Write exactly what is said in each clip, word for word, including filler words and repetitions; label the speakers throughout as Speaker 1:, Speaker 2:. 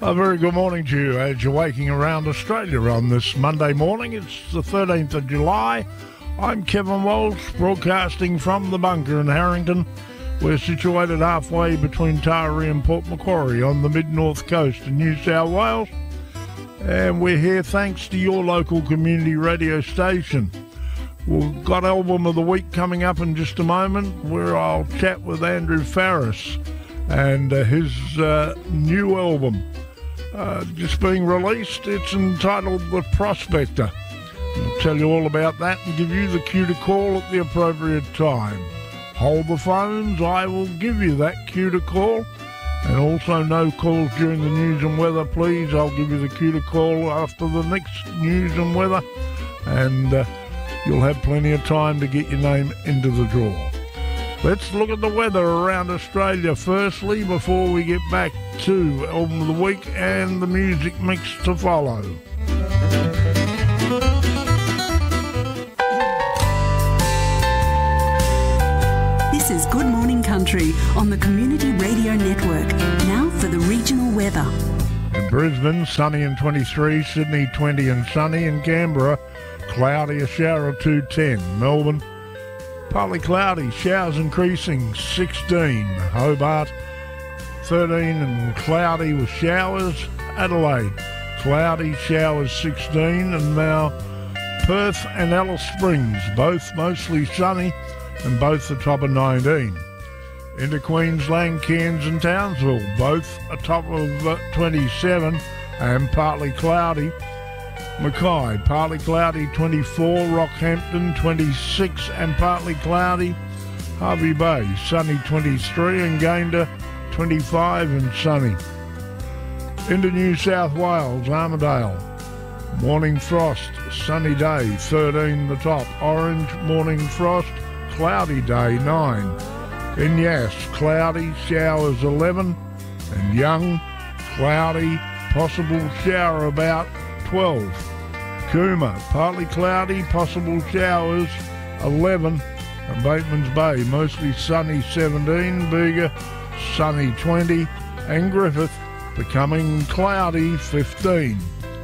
Speaker 1: A very good morning to you as you're waking around Australia on this Monday morning. It's the thirteenth of July. I'm Kevin Walsh, broadcasting from the bunker in Harrington. We're situated halfway between Taree and Port Macquarie on the mid-north coast of New South Wales. And we're here thanks to your local community radio station. We've got Album of the Week coming up in just a moment, where I'll chat with Andrew Farriss and uh, his uh, new album. Uh, just being released. It's entitled The Prospector. I'll tell you all about that and give you the cue to call at the appropriate time. Hold the phones, I will give you that cue to call. And also no calls during the news and weather, please. I'll give you the cue to call after the next news and weather. And uh, you'll have plenty of time to get your name into the draw. Let's look at the weather around Australia firstly before we get back to Album of the Week and the music mix to follow.
Speaker 2: This is Good Morning Country on the Community Radio Network. Now for the regional weather.
Speaker 1: In Brisbane, sunny and twenty-three. Sydney, twenty and sunny. In Canberra, cloudy, a shower of two ten. Melbourne, partly cloudy, showers increasing, sixteen. Hobart, thirteen and cloudy with showers. Adelaide, cloudy, showers, sixteen. And now Perth and Alice Springs, both mostly sunny and both the top of nineteen. Into Queensland, Cairns and Townsville, both a top of uh, twenty-seven and partly cloudy. Mackay, partly cloudy, twenty-four. Rockhampton, twenty-six and partly cloudy. Hervey Bay, sunny, twenty-three. And Gayndah, twenty-five and sunny. Into New South Wales, Armidale, morning frost, sunny day, thirteen the top. Orange, morning frost, cloudy day, nine. In Yass, cloudy, showers, eleven. And Young, cloudy, possible shower about twelve. Cooma, partly cloudy, possible showers, eleven. And Bateman's Bay, mostly sunny, seventeen. Bega, sunny, twenty. And Griffith, becoming cloudy, fifteen.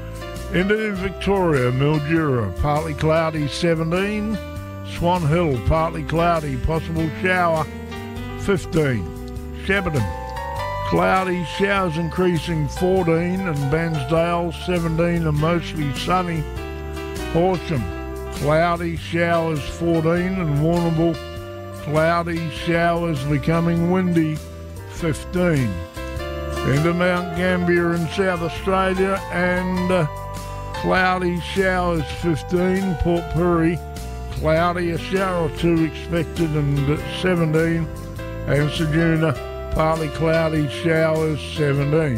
Speaker 1: Into Victoria, Mildura, partly cloudy, seventeen. Swan Hill, partly cloudy, possible shower, fifteen. Shepparton, cloudy, showers increasing, fourteen. And Bansdale, seventeen and mostly sunny. Horsham, cloudy, showers, fourteen. And Warrnambool, cloudy, showers becoming windy, fifteen. Into Mount Gambier in South Australia, and uh, cloudy, showers, fifteen. Port Pirie, cloudy, a shower or two expected, and seventeen. And Ceduna, partly cloudy, showers, seventeen.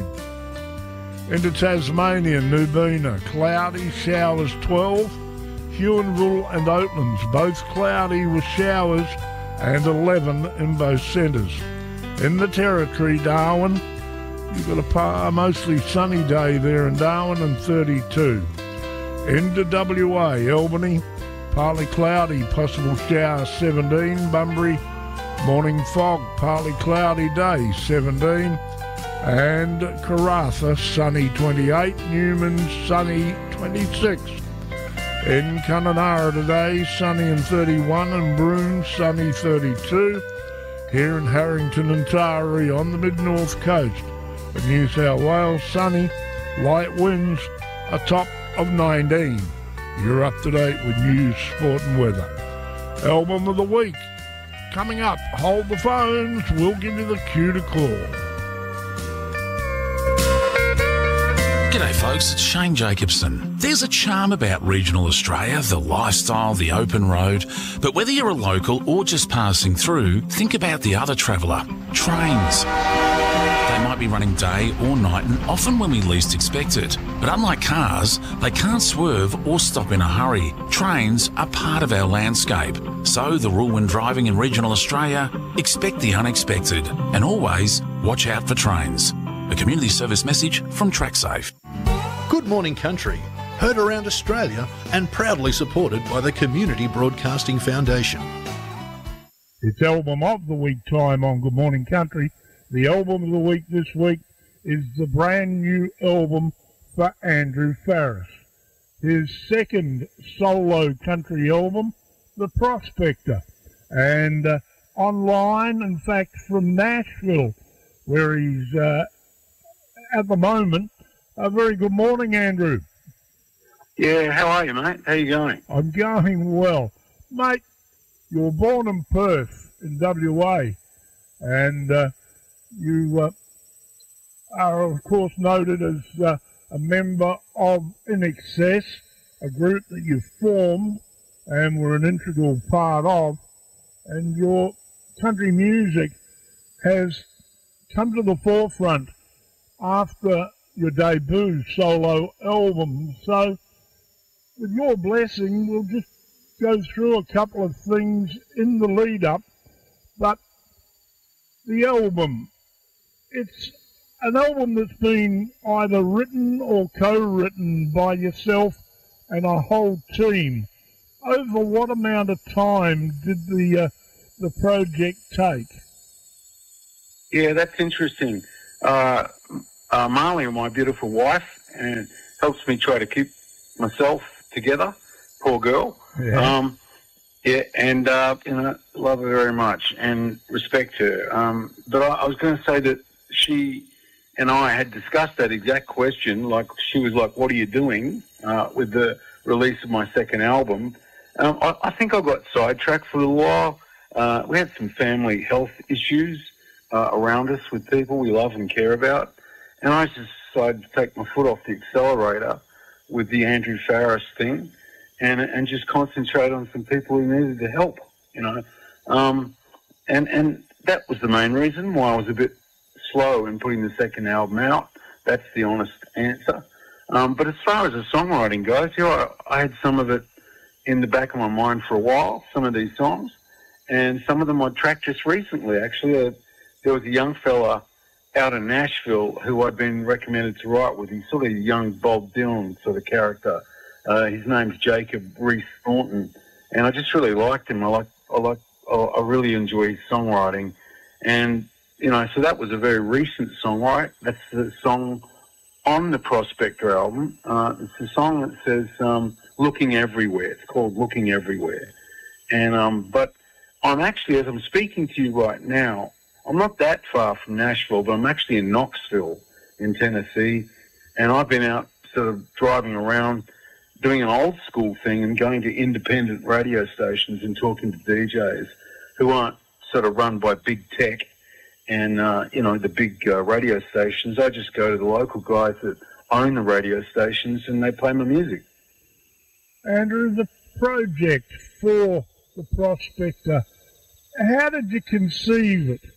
Speaker 1: Into Tasmania, Nubina, cloudy, showers, twelve. Huonville and Oatlands, both cloudy with showers, and eleven in both centres. In the Territory, Darwin, you've got a par, mostly sunny day there in Darwin, and thirty-two. Into W A, Albany, partly cloudy, possible shower, seventeen. Bunbury, morning fog, partly cloudy day, seventeen. And Karratha, sunny, twenty-eight. Newman, sunny, twenty-six. In Kununurra today, sunny and thirty-one. And Broome, sunny, thirty-two. Here in Harrington and Taree on the mid-north coast of New South Wales, sunny, light winds, a top of nineteen. You're up to date with news, sport and weather. Album of the Week coming up. Hold the phones, we'll give you the cue to call.
Speaker 3: G'day folks, it's Shane Jacobson. There's a charm about regional Australia, the lifestyle, the open road. But whether you're a local or just passing through, think about the other traveller, trains. They might be running day or night and often when we least expect it. But unlike cars, they can't swerve or stop in a hurry. Trains are part of our landscape. So the rule when driving in regional Australia, expect the unexpected and always watch out for trains. A community service message from TrackSafe.
Speaker 4: Good Morning Country, heard around Australia and proudly supported by the Community Broadcasting Foundation.
Speaker 1: It's Album of the Week time on Good Morning Country. The album of the week this week is the brand new album for Andrew Farriss. His second solo country album, The Prospector. And uh, online, in fact, from Nashville, where he's uh, at the moment. A very good morning, Andrew.
Speaker 5: Yeah, how are you, mate? How you going?
Speaker 1: I'm going well. Mate, you were born in Perth in W A, and uh, you uh, are, of course, noted as uh, a member of In Excess, a group that you formed and were an integral part of, and your country music has come to the forefront after your debut solo album. So, with your blessing, we'll just go through a couple of things in the lead-up. But the album, it's an album that's been either written or co-written by yourself and a whole team. Over what amount of time did the uh, the project take?
Speaker 5: Yeah, that's interesting. Uh, uh, Marley, my beautiful wife, and helps me try to keep myself together. Poor girl.
Speaker 1: Yeah.
Speaker 5: Um, yeah, and uh, you know, love her very much and respect her. Um, but I, I was going to say that she and I had discussed that exact question. Like, she was like, "What are you doing uh, with the release of my second album?" Um, I, I think I got sidetracked for a little while. Uh, we had some family health issues uh, around us with people we love and care about, and I just decided to take my foot off the accelerator with the Andrew Farriss thing, and and just concentrate on some people who needed the help, you know. Um, and and that was the main reason why I was a bit slow in putting the second album out. That's the honest answer. Um, but as far as the songwriting goes, you know, I, I had some of it in the back of my mind for a while, some of these songs, and some of them I tracked just recently, actually. Uh, there was a young fella out in Nashville who I'd been recommended to write with. He's sort of a young Bob Dylan sort of character. Uh, his name's Jacob Reese Thornton, and I just really liked him. I like, I like, I really enjoy his songwriting, and you know, so that was a very recent song, right? That's the song on the Prospector album. Uh, it's a song that says um, "Looking Everywhere." It's called "Looking Everywhere," and um, but I'm actually, as I'm speaking to you right now, I'm not that far from Nashville, but I'm actually in Knoxville, in Tennessee, and I've been out sort of driving around doing an old school thing and going to independent radio stations and talking to D Js who aren't sort of run by big tech and, uh, you know, the big uh, radio stations. I just go to the local guys that own the radio stations and they play my music.
Speaker 1: Andrew, the project for the Prospector, how did you conceive it?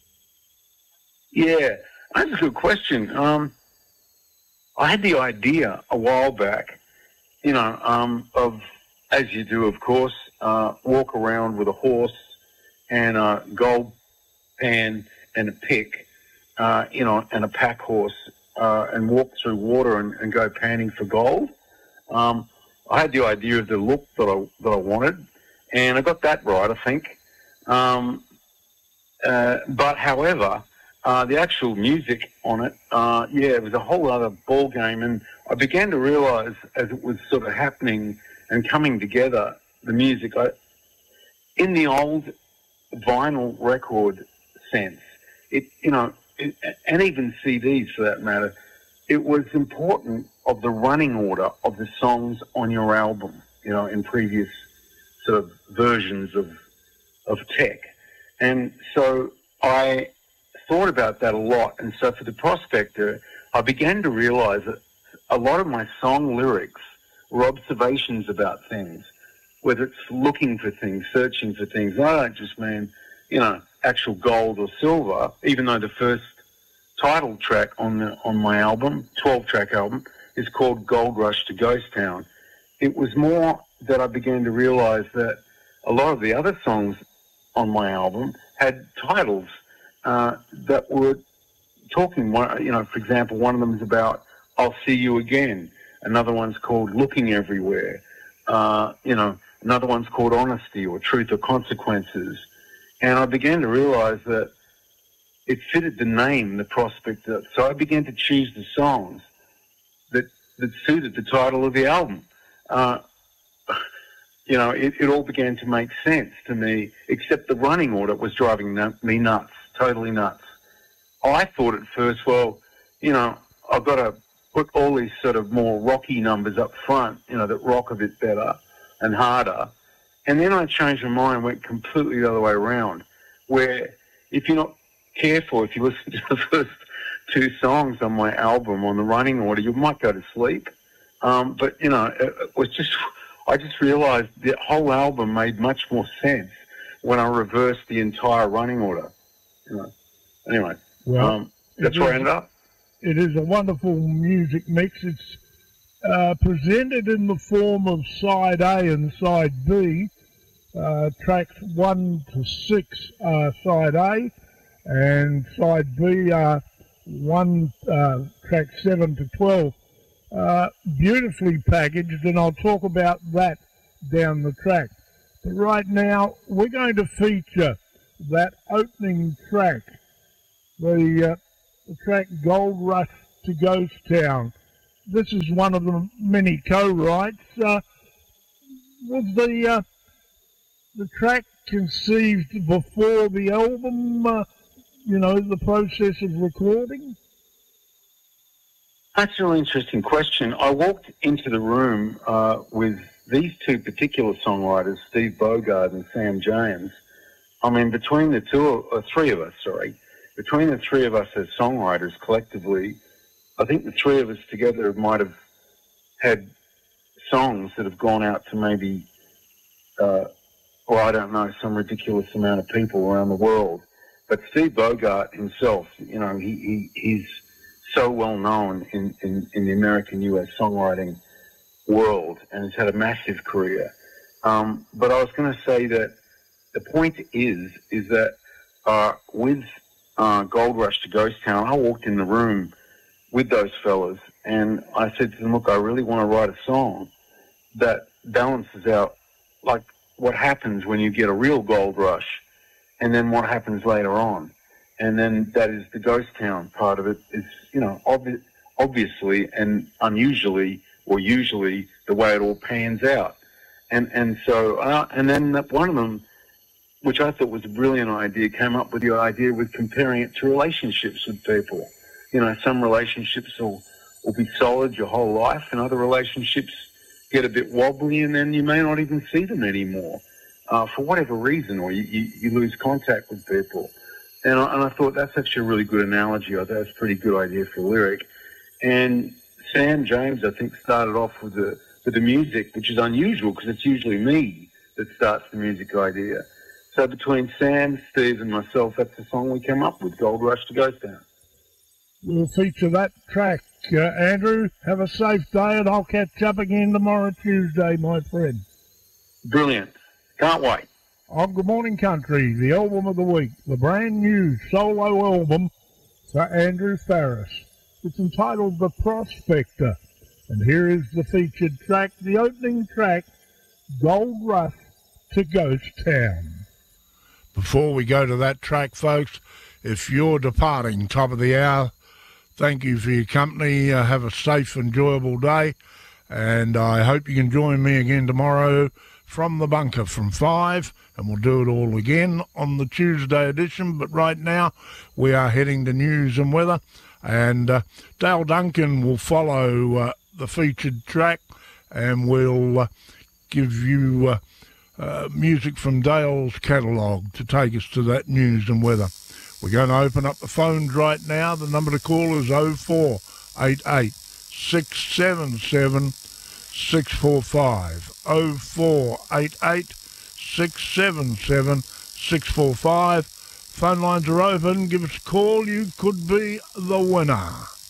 Speaker 5: Yeah, that's a good question. Um, I had the idea a while back, you know, um, of, as you do, of course, uh, walk around with a horse and a gold pan and a pick, uh, you know, and a pack horse, uh, and walk through water and, and go panning for gold. Um, I had the idea of the look that I, that I wanted, and I got that right, I think. Um, uh, but, however, uh, the actual music on it, uh, yeah, it was a whole other ball game, and I began to realise as it was sort of happening and coming together, the music, I, in the old vinyl record sense, it, you know, it, and even C Ds for that matter, it was important of the running order of the songs on your album, you know, in previous sort of versions of of tech. And so I thought about that a lot. And so for the Prospector, I began to realise that a lot of my song lyrics were observations about things, whether it's looking for things, searching for things. I don't just mean, you know, actual gold or silver, even though the first title track on the on my album, twelve-track album, is called Gold Rush to Ghost Town. It was more that I began to realise that a lot of the other songs on my album had titles uh, that were talking, you know, for example, one of them is about I'll See You Again. Another one's called Looking Everywhere. Uh, you know, another one's called Honesty or Truth or Consequences. And I began to realise that it fitted the name, The Prospector. So I began to choose the songs that that suited the title of the album. Uh, you know, it, it all began to make sense to me, except the running order was driving me nuts, totally nuts. I thought at first, well, you know, I've got to put all these sort of more rocky numbers up front, you know, that rock a bit better and harder. And then I changed my mind and went completely the other way around, where if you're not careful, if you listen to the first two songs on my album on the running order, you might go to sleep. Um, but, you know, it, it was just, I just realised the whole album made much more sense when I reversed the entire running order. You know. Anyway,
Speaker 1: well,
Speaker 5: um, that's where I ended up.
Speaker 1: It is a wonderful music mix. It's uh, presented in the form of side A and side B. Uh, tracks one to six are side A, and side B are one uh, track seven to twelve. Uh, beautifully packaged, and I'll talk about that down the track. But right now, we're going to feature that opening track, the, uh, the track Gold Rush to Ghost Town. This is one of the many co-writes. Uh, was the, uh, the track conceived before the album, uh, you know, the process of recording?
Speaker 5: That's a really interesting question. I walked into the room uh, with these two particular songwriters, Steve Bogard and Sam James. I mean, between the two, or three of us, sorry, between the three of us as songwriters collectively, I think the three of us together might have had songs that have gone out to maybe, uh, well, I don't know, some ridiculous amount of people around the world. But Steve Bogart himself, you know, he, he he's so well known in, in, in the American U S songwriting world and has had a massive career. Um, but I was going to say that the point is, is that uh, with uh, Gold Rush to Ghost Town, I walked in the room with those fellas and I said to them, look, I really want to write a song that balances out like what happens when you get a real gold rush and then what happens later on. And then that is the ghost town part of it is, you know, obvi- obviously and unusually or usually the way it all pans out. And and so, uh, and then one of them, which I thought was a brilliant idea, came up with the idea with comparing it to relationships with people. You know, some relationships will, will be solid your whole life and other relationships get a bit wobbly and then you may not even see them anymore uh, for whatever reason, or you, you, you lose contact with people. And I, and I thought that's actually a really good analogy. I thought that's a pretty good idea for a lyric. And Sam James, I think, started off with the with the music, which is unusual because it's usually me that starts the music idea. So between Sam, Steve, and myself, that's the song we came up with, Gold Rush to Ghost Town.
Speaker 1: We'll feature that track. Uh, Andrew, have a safe day, and I'll catch up again tomorrow, Tuesday, my friend.
Speaker 5: Brilliant. Can't wait.
Speaker 1: On Good Morning Country, the album of the week, the brand new solo album for Andrew Farriss. It's entitled The Prospector, and here is the featured track, the opening track, Gold Rush to Ghost Town. Before we go to that track, folks, if you're departing top of the hour, thank you for your company. Uh, have a safe, enjoyable day, and I hope you can join me again tomorrow from the bunker from five, and we'll do it all again on the Tuesday edition. But right now, we are heading to news and weather, and uh, Dale Duncan will follow uh, the featured track, and we'll uh, give you uh, uh, music from Dale's catalogue to take us to that news and weather. We're going to open up the phones right now. The number to call is oh four eight eight, six seven seven, six four five. oh four eight eight, six seven seven, six four five. Phone lines are open. Give us a call. You could be the winner.